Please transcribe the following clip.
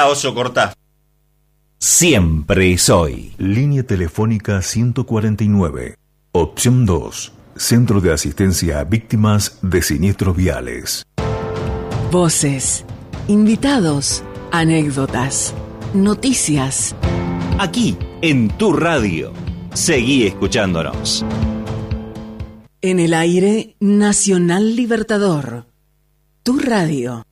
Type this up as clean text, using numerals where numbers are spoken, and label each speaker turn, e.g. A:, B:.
A: Cortá, Oso, cortá.
B: Siempre soy.
C: Línea telefónica 149. Opción 2. Centro de Asistencia a Víctimas de Siniestros Viales.
D: Voces, invitados, anécdotas, noticias.
B: Aquí, en tu radio. Seguí escuchándonos.
D: En el aire, Nacional Libertador. Tu radio.